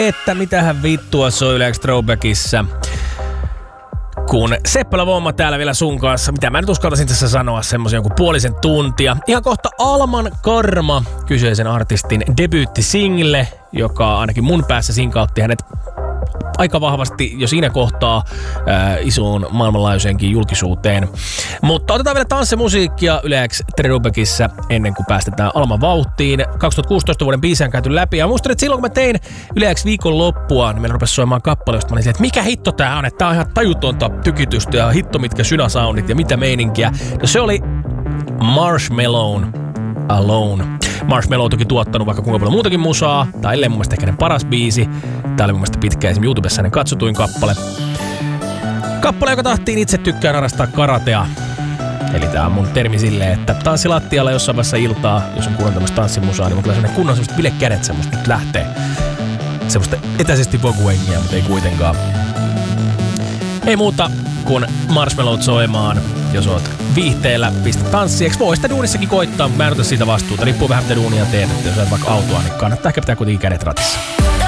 että mitähän vittua soi Yle X Throwbackissa. Kun Seppälä Vomma täällä vielä sun kanssa, mitä mä nyt uskaltaisin tässä sanoa, semmoisen joku puolisen tuntia. Ihan kohta Alman Karma, kyseisen artistin debyyttisingle, joka ainakin mun päässä sinkautti hänet aika vahvasti jo siinä kohtaa isoon maailmanlaajuiseenkin julkisuuteen. Mutta otetaan vielä tanssimusiikkia Yle X Throwbackissa ennen kuin päästetään Alman vauhtiin. 2016 vuoden biisiä on käyty läpi. Ja muistan, että silloin kun mä tein Yle X viikon loppua, niin meillä rupesi soimaan kappale, josta mä olin että mikä hitto tää on? Että tää on ihan tajutonta tykitystä ja hitto mitkä synäsoundit ja mitä meininkiä. No se oli Marshmallown Alone. Marshmallow toki tuottanut vaikka kuinka paljon muutakin musaa. Tää on mun mielestä ehkä ne paras biisi. Tää oli mun mielestä pitkä esimerkiksi YouTubessa hänen katsotuin kappale. Kappale, joka tahtiin itse tykkään harrastaa karatea. Eli tää on mun termi silleen, että tanssilattialla jossain vaiheessa iltaa, jos on kuunnellut tämmöistä tanssimusaa, niin mun tulee sellainen kunnon semmoista bilekädet semmoista nyt lähtee. Semmoista etäisesti voguengiä, mutta ei kuitenkaan. Ei muuta kuin Marshmallowt soimaan. Jos oot viihteellä, pistä tanssieksi. Voi sitä duunissakin koittaa, mutta mä en ota siitä vastuuta. Riippuu vähän mitä duunia teet, että jos olet vaikka autoa, niin kannattaa ehkä pitää kuitenkin kädet ratissa.